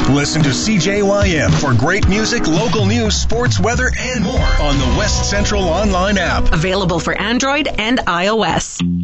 Listen to CJYM for great music, local news, sports, weather, and more on the West Central Online app. Available for Android and iOS.